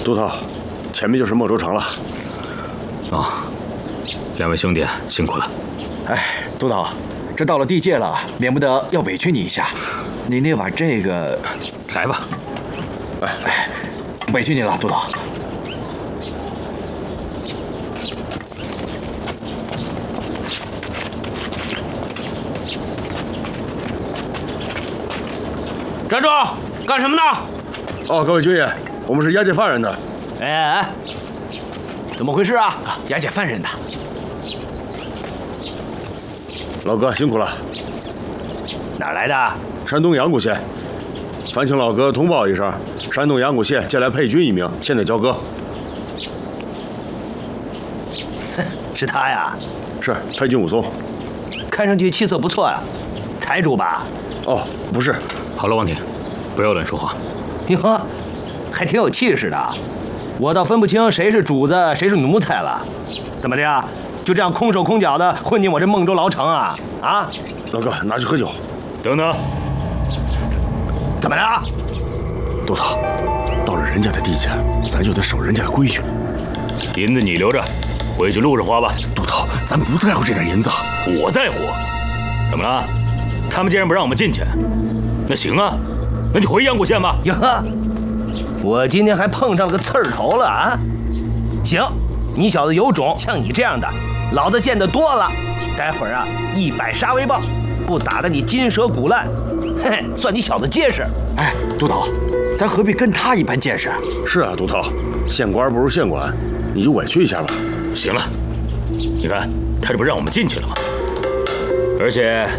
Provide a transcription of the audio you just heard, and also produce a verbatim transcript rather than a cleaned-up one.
都头，前面就是孟州城了。 啊，两位兄弟辛苦了。 哎，都头，这到了地界了，免不得要委屈你一下。你得把这个， 来吧。 哎哎，委屈你了，都头。 站住！干什么呢？ 哦，各位军爷，我们是押解犯人的。 哎哎哎，怎么回事啊？押解犯人的。 老哥辛苦了。 哪儿来的？ 山东阳谷县。烦请老哥通报一声，山东阳谷县借来配军一名，现在交割。 是他呀？ 是配军武松。 看上去气色不错呀，财主吧？ 哦，不是。 好了，王挺，不要乱说话。 哟，还挺有气势的。我倒分不清谁是主子，谁是奴才了。怎么的呀？就这样空手空脚的混进我这孟州牢城啊？啊！ 老哥，拿去喝酒。 等等。 怎么了？ 都头，到了人家的地界，咱就得守人家的规矩。 银子你留着，回去路上花吧。 都头，咱不在乎这点银子。 我在乎。怎么了？他们既然不让我们进去，那行啊，那就回阳谷县吧。 哟呵，我今天还碰上了个刺儿头了啊！行，你小子有种，像你这样的，老子见得多了。待会儿啊，一百杀威棒，不打得你筋折骨烂，嘿嘿，算你小子结实。 哎，都头，咱何必跟他一般见识？ 是啊，都头，县官不如县管，你就委屈一下吧。 行了，你看他这不让我们进去了吗？而且